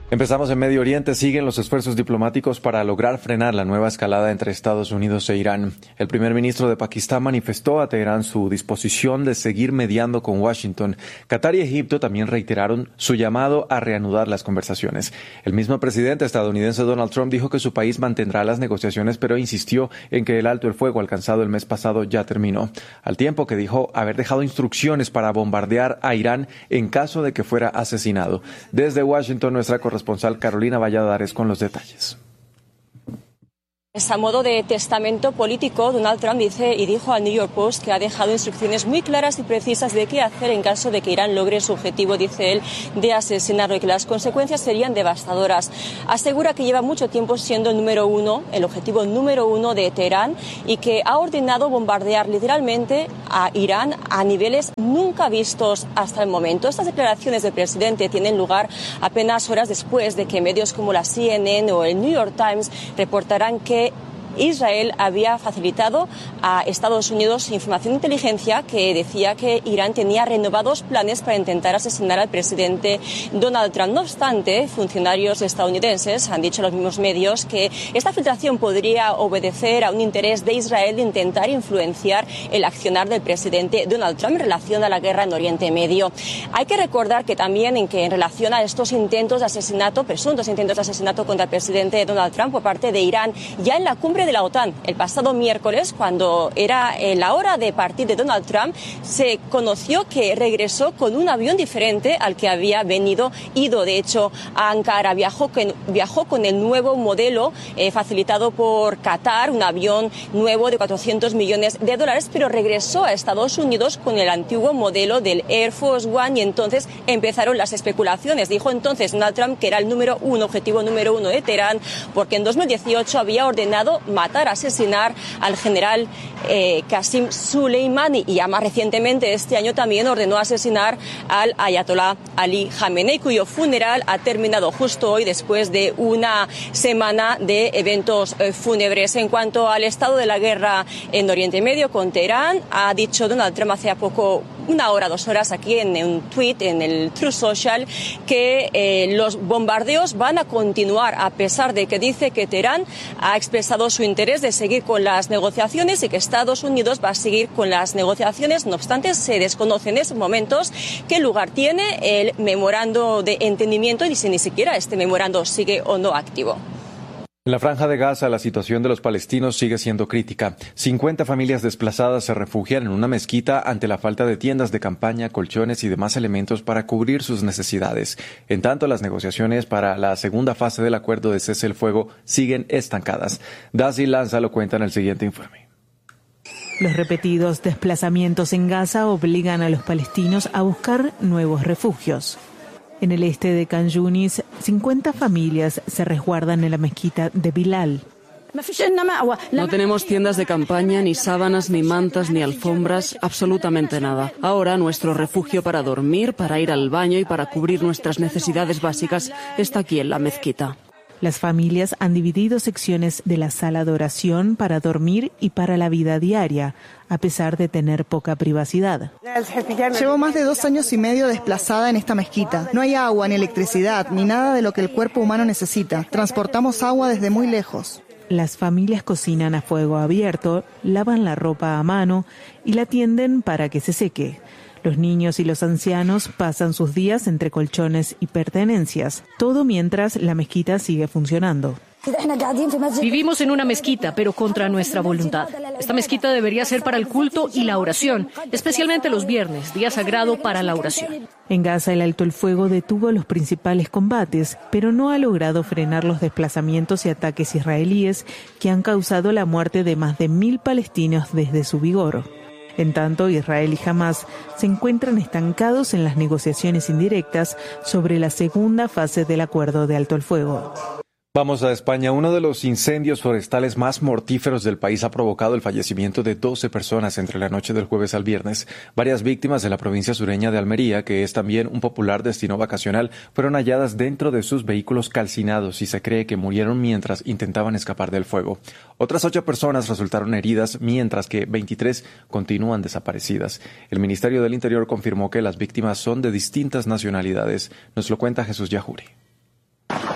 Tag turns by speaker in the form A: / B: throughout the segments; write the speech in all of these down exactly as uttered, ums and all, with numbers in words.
A: Empezamos en Medio Oriente. Siguen los esfuerzos diplomáticos para lograr frenar la nueva escalada entre Estados Unidos e Irán. El primer ministro de Pakistán manifestó a Teherán su disposición de seguir mediando con Washington. Qatar y Egipto también reiteraron su llamado a reanudar las conversaciones. El mismo presidente estadounidense Donald Trump dijo que su país mantendrá las negociaciones, pero insistió en que el alto el fuego alcanzado el mes pasado ya terminó, al tiempo que dijo haber dejado instrucciones para bombardear a Irán en caso de que fuera asesinado. Desde Washington, nuestra corresponsal Responsable Carolina Valladares con los detalles.
B: A modo de testamento político, Donald Trump dice y dijo al New York Post que ha dejado instrucciones muy claras y precisas de qué hacer en caso de que Irán logre su objetivo, dice él, de asesinarlo, y que las consecuencias serían devastadoras. Asegura que lleva mucho tiempo siendo el número uno, el objetivo número uno de Teherán, y que ha ordenado bombardear literalmente a Irán a niveles nunca vistos hasta el momento. Estas declaraciones del presidente tienen lugar apenas horas después de que medios como la C N N o el New York Times reportaran que Israel había facilitado a Estados Unidos información de inteligencia que decía que Irán tenía renovados planes para intentar asesinar al presidente Donald Trump. No obstante, funcionarios estadounidenses han dicho a los mismos medios que esta filtración podría obedecer a un interés de Israel de intentar influenciar el accionar del presidente Donald Trump en relación a la guerra en Oriente Medio. Hay que recordar que también en que en relación a estos intentos de asesinato, presuntos intentos de asesinato contra el presidente Donald Trump por parte de Irán, ya en la cumbre de la OTAN el pasado miércoles, cuando era la hora de partir de Donald Trump, se conoció que regresó con un avión diferente al que había venido ido. De hecho, a Ankara viajó, viajó con el nuevo modelo eh, facilitado por Qatar, un avión nuevo de cuatrocientos millones de dólares, pero regresó a Estados Unidos con el antiguo modelo del Air Force One, y entonces empezaron las especulaciones. Dijo entonces Donald Trump que era el número uno, objetivo número uno de Teherán, porque en dos mil dieciocho había ordenado matar, asesinar al general eh, Qasem Soleimani, y ya más recientemente este año también ordenó asesinar al ayatolá Ali Khamenei, cuyo funeral ha terminado justo hoy después de una semana de eventos eh, fúnebres. En cuanto al estado de la guerra en Oriente Medio con Teherán, ha dicho Donald Trump hace poco, una hora, dos horas, aquí en un tweet, en el Truth Social, que eh, los bombardeos van a continuar, a pesar de que dice que Teherán ha expresado su interés de seguir con las negociaciones y que Estados Unidos va a seguir con las negociaciones. No obstante, se desconoce en estos momentos qué lugar tiene el memorando de entendimiento y si ni siquiera este memorando sigue o no activo.
A: En la Franja de Gaza, la situación de los palestinos sigue siendo crítica. cincuenta familias desplazadas se refugian en una mezquita ante la falta de tiendas de campaña, colchones y demás elementos para cubrir sus necesidades. En tanto, las negociaciones para la segunda fase del acuerdo de cese el fuego siguen estancadas. Daisy Lanza lo cuenta en el siguiente informe.
C: Los repetidos desplazamientos en Gaza obligan a los palestinos a buscar nuevos refugios. En el este de Khan Yunis, cincuenta familias se resguardan en la mezquita de Bilal.
D: No tenemos tiendas de campaña, ni sábanas, ni mantas, ni alfombras, absolutamente nada. Ahora nuestro refugio para dormir, para ir al baño y para cubrir nuestras necesidades básicas está aquí en la mezquita.
C: Las familias han dividido secciones de la sala de oración para dormir y para la vida diaria, a pesar de tener poca privacidad.
E: Llevo más de dos años y medio desplazada en esta mezquita. No hay agua, ni electricidad, ni nada de lo que el cuerpo humano necesita. Transportamos agua desde muy lejos.
C: Las familias cocinan a fuego abierto, lavan la ropa a mano y la tienden para que se seque. Los niños y los ancianos pasan sus días entre colchones y pertenencias, todo mientras la mezquita sigue funcionando.
F: Vivimos en una mezquita, pero contra nuestra voluntad. Esta mezquita debería ser para el culto y la oración, especialmente los viernes, día sagrado para la oración.
C: En Gaza, el alto el fuego detuvo los principales combates, pero no ha logrado frenar los desplazamientos y ataques israelíes que han causado la muerte de más de mil palestinos desde su vigor. En tanto, Israel y Hamás se encuentran estancados en las negociaciones indirectas sobre la segunda fase del acuerdo de alto el fuego.
A: Vamos a España. Uno de los incendios forestales más mortíferos del país ha provocado el fallecimiento de doce personas entre la noche del jueves al viernes. Varias víctimas de la provincia sureña de Almería, que es también un popular destino vacacional, fueron halladas dentro de sus vehículos calcinados y se cree que murieron mientras intentaban escapar del fuego. Otras ocho personas resultaron heridas, mientras que veintitrés continúan desaparecidas. El Ministerio del Interior confirmó que las víctimas son de distintas nacionalidades. Nos lo cuenta Jesús Yajuri.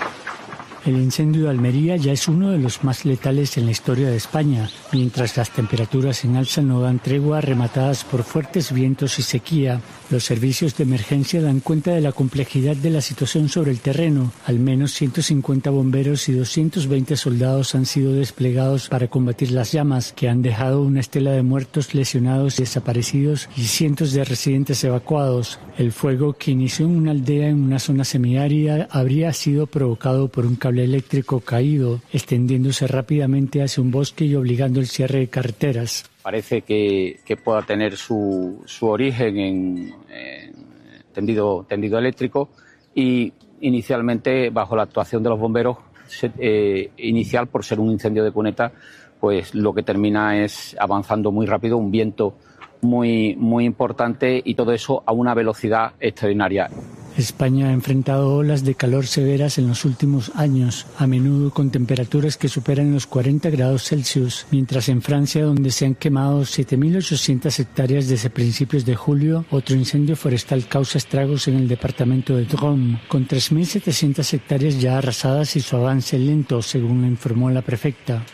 G: El incendio de Almería ya es uno de los más letales en la historia de España, mientras las temperaturas en alza no dan tregua, rematadas por fuertes vientos y sequía. Los servicios de emergencia dan cuenta de la complejidad de la situación sobre el terreno. Al menos ciento cincuenta bomberos y doscientos veinte soldados han sido desplegados para combatir las llamas, que han dejado una estela de muertos, lesionados y desaparecidos y cientos de residentes evacuados. El fuego, que inició en una aldea en una zona semiárida, habría sido provocado por un cable eléctrico caído, extendiéndose rápidamente hacia un bosque y obligando el cierre de carreteras.
H: Parece que, que pueda tener su, su origen en, en tendido, tendido eléctrico y inicialmente, bajo la actuación de los bomberos, se, eh, inicial por ser un incendio de cuneta, pues lo que termina es avanzando muy rápido, un viento muy, muy importante y todo eso a una velocidad extraordinaria.
G: España ha enfrentado olas de calor severas en los últimos años, a menudo con temperaturas que superan los cuarenta grados Celsius, mientras en Francia, donde se han quemado siete mil ochocientas hectáreas desde principios de julio, otro incendio forestal causa estragos en el departamento de Drôme, con tres mil setecientas hectáreas ya arrasadas y su avance lento, según informó la prefecta.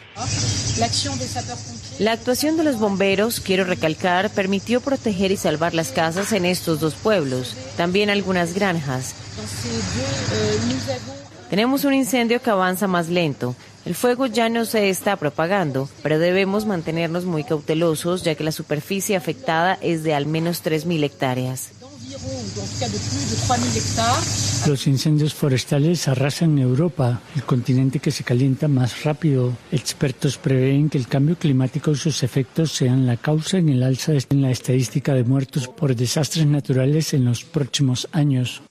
I: La actuación de los bomberos, quiero recalcar, permitió proteger y salvar las casas en estos dos pueblos, también algunas granjas. Tenemos un incendio que avanza más lento. El fuego ya no se está propagando, pero debemos mantenernos muy cautelosos, ya que la superficie afectada es de al menos tres mil hectáreas.
G: Los incendios forestales arrasan Europa, el continente que se calienta más rápido. Expertos prevén que el cambio climático y sus efectos sean la causa en el alza en la estadística de muertos por desastres naturales en los próximos años.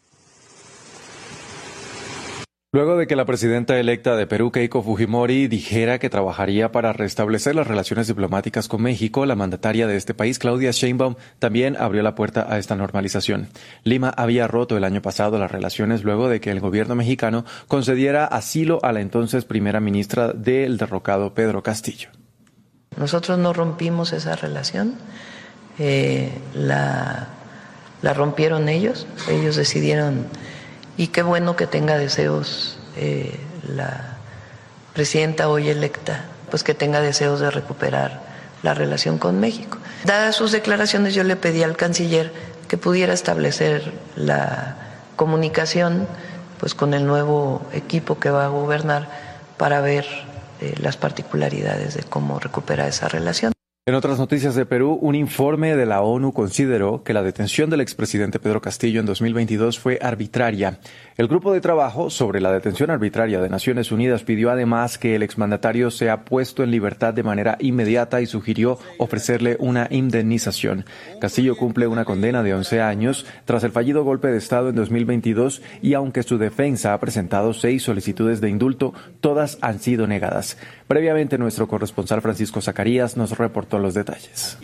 A: Luego de que la presidenta electa de Perú, Keiko Fujimori, dijera que trabajaría para restablecer las relaciones diplomáticas con México, la mandataria de este país, Claudia Sheinbaum, también abrió la puerta a esta normalización. Lima había roto el año pasado las relaciones luego de que el gobierno mexicano concediera asilo a la entonces primera ministra del derrocado Pedro Castillo.
J: Nosotros no rompimos esa relación, eh, la, la rompieron ellos, ellos decidieron. Y qué bueno que tenga deseos eh, la presidenta hoy electa, pues que tenga deseos de recuperar la relación con México. Dadas sus declaraciones, yo le pedí al canciller que pudiera establecer la comunicación pues con el nuevo equipo que va a gobernar para ver eh, las particularidades de cómo recuperar esa relación.
A: En otras noticias de Perú, un informe de la ONU consideró que la detención del expresidente Pedro Castillo en dos mil veintidós fue arbitraria. El grupo de trabajo sobre la detención arbitraria de Naciones Unidas pidió además que el exmandatario sea puesto en libertad de manera inmediata y sugirió ofrecerle una indemnización. Castillo cumple una condena de once años tras el fallido golpe de Estado en dos mil veintidós y aunque su defensa ha presentado seis solicitudes de indulto, todas han sido negadas. Previamente, nuestro corresponsal Francisco Zacarías nos reportó los detalles.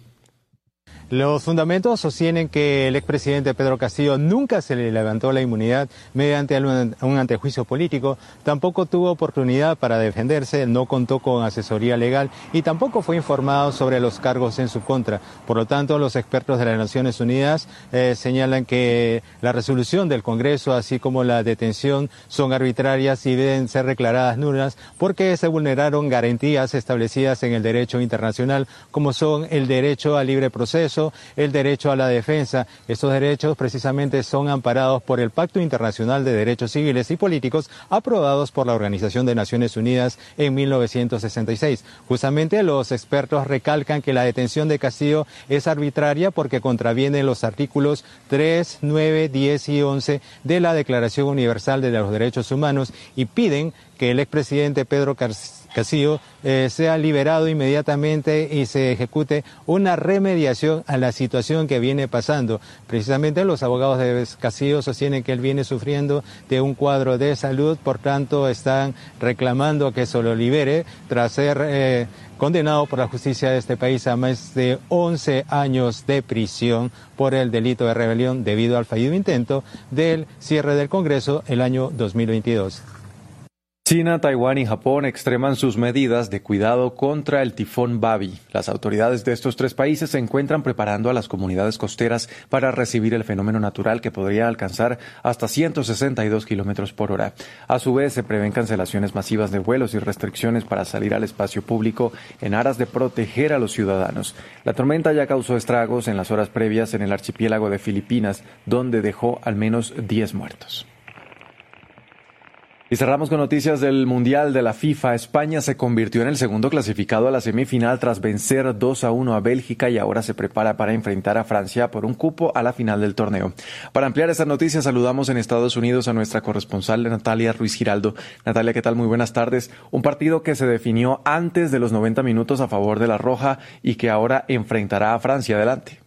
K: Los fundamentos sostienen que el expresidente Pedro Castillo nunca se le levantó la inmunidad mediante un antejuicio político, tampoco tuvo oportunidad para defenderse, no contó con asesoría legal y tampoco fue informado sobre los cargos en su contra. Por lo tanto, los expertos de las Naciones Unidas eh, señalan que la resolución del Congreso, así como la detención, son arbitrarias y deben ser declaradas nulas porque se vulneraron garantías establecidas en el derecho internacional, como son el derecho al libre proceso, el derecho a la defensa. Estos derechos precisamente son amparados por el Pacto Internacional de Derechos Civiles y Políticos aprobados por la Organización de Naciones Unidas en mil novecientos sesenta y seis. Justamente los expertos recalcan que la detención de Castillo es arbitraria porque contraviene los artículos tres, nueve, diez y once de la Declaración Universal de los Derechos Humanos y piden que el expresidente Pedro Castillo eh, sea liberado inmediatamente y se ejecute una remediación a la situación que viene pasando. Precisamente los abogados de Castillo sostienen que él viene sufriendo de un cuadro de salud, por tanto están reclamando que se lo libere tras ser eh, condenado por la justicia de este país a más de once años de prisión por el delito de rebelión debido al fallido intento del cierre del Congreso el año dos mil veintidós.
A: China, Taiwán y Japón extreman sus medidas de cuidado contra el tifón Babi. Las autoridades de estos tres países se encuentran preparando a las comunidades costeras para recibir el fenómeno natural que podría alcanzar hasta ciento sesenta y dos kilómetros por hora. A su vez, se prevén cancelaciones masivas de vuelos y restricciones para salir al espacio público en aras de proteger a los ciudadanos. La tormenta ya causó estragos en las horas previas en el archipiélago de Filipinas, donde dejó al menos diez muertos. Y cerramos con noticias del Mundial de la FIFA. España se convirtió en el segundo clasificado a la semifinal tras vencer dos a uno a Bélgica y ahora se prepara para enfrentar a Francia por un cupo a la final del torneo. Para ampliar estas noticias saludamos en Estados Unidos a nuestra corresponsal Natalia Ruiz Giraldo. Natalia, ¿qué tal? Muy buenas tardes. Un partido que se definió antes de los noventa minutos a favor de la Roja y que ahora enfrentará a Francia. Adelante.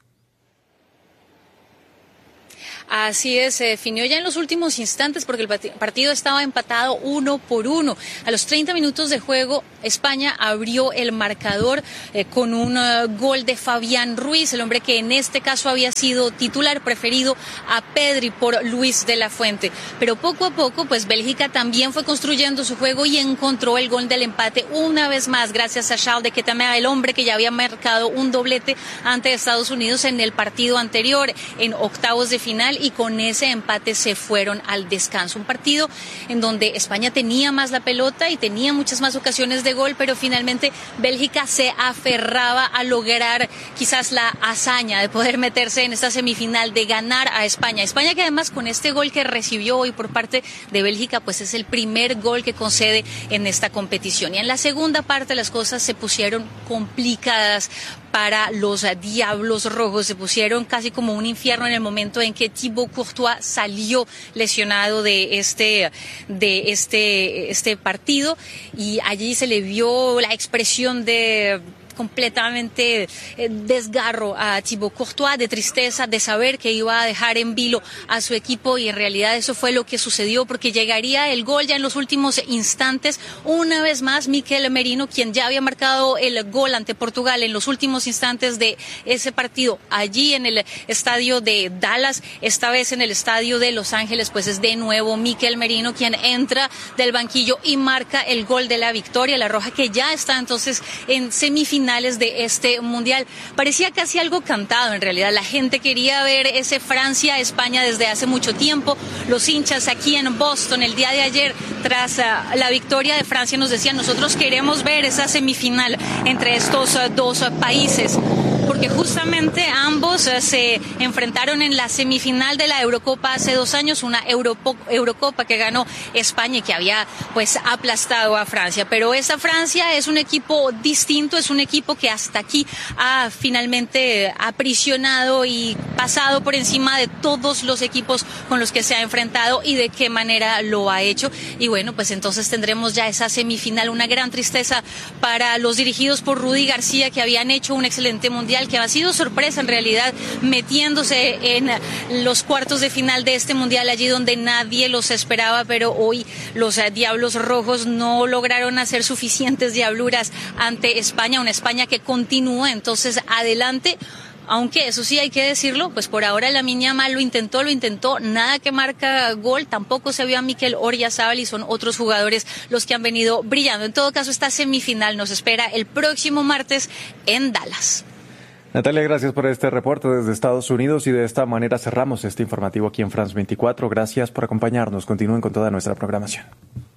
L: Así es, se definió ya en los últimos instantes porque el partido estaba empatado uno por uno. A los treinta minutos de juego, España abrió el marcador eh, con un uh, gol de Fabián Ruiz, el hombre que en este caso había sido titular preferido a Pedri por Luis de la Fuente. Pero poco a poco, pues Bélgica también fue construyendo su juego y encontró el gol del empate una vez más gracias a Charles de Ketelaere, el hombre que ya había marcado un doblete ante Estados Unidos en el partido anterior, en octavos de final. Y con ese empate se fueron al descanso. Un partido en donde España tenía más la pelota y tenía muchas más ocasiones de gol, pero finalmente Bélgica se aferraba a lograr quizás la hazaña de poder meterse en esta semifinal, de ganar a España. España que además con este gol que recibió hoy por parte de Bélgica, pues es el primer gol que concede en esta competición. Y en la segunda parte las cosas se pusieron complicadas para los Diablos Rojos. Se pusieron casi como un infierno en el momento en que Thibaut Courtois salió lesionado de este, de este, este partido, y allí se le vio la expresión de completamente desgarro a Thibaut Courtois, de tristeza, de saber que iba a dejar en vilo a su equipo, y en realidad eso fue lo que sucedió, porque llegaría el gol ya en los últimos instantes. Una vez más, Mikel Merino, quien ya había marcado el gol ante Portugal en los últimos instantes de ese partido, allí en el estadio de Dallas, esta vez en el estadio de Los Ángeles, pues es de nuevo Mikel Merino quien entra del banquillo y marca el gol de la victoria. La Roja que ya está entonces en semifinal de este mundial. Parecía casi algo cantado en realidad. La gente quería ver ese Francia-España desde hace mucho tiempo. Los hinchas aquí en Boston el día de ayer, tras uh, la victoria de Francia, nos decían: nosotros queremos ver esa semifinal entre estos uh, dos uh, países, porque justamente ambos uh, se enfrentaron en la semifinal de la Eurocopa hace dos años, una Europo- Eurocopa que ganó España y que había pues aplastado a Francia. Pero esa Francia es un equipo distinto, es un equipo que hasta aquí ha finalmente aprisionado y pasado por encima de todos los equipos con los que se ha enfrentado, y de qué manera lo ha hecho. Y bueno, pues entonces tendremos ya esa semifinal. Una gran tristeza para los dirigidos por Rudy García, que habían hecho un excelente mundial, que ha sido sorpresa en realidad, metiéndose en los cuartos de final de este mundial, allí donde nadie los esperaba. Pero hoy los Diablos Rojos no lograron hacer suficientes diabluras ante España, una España que continúa entonces adelante. Aunque eso sí hay que decirlo, pues por ahora Lamine Yamal lo intentó, lo intentó, nada que marca gol, tampoco se vio a Mikel Oyarzabal, y son otros jugadores los que han venido brillando. En todo caso, esta semifinal nos espera el próximo martes en Dallas.
A: Natalia, gracias por este reporte desde Estados Unidos, y de esta manera cerramos este informativo aquí en France veinticuatro. Gracias por acompañarnos. Continúen con toda nuestra programación.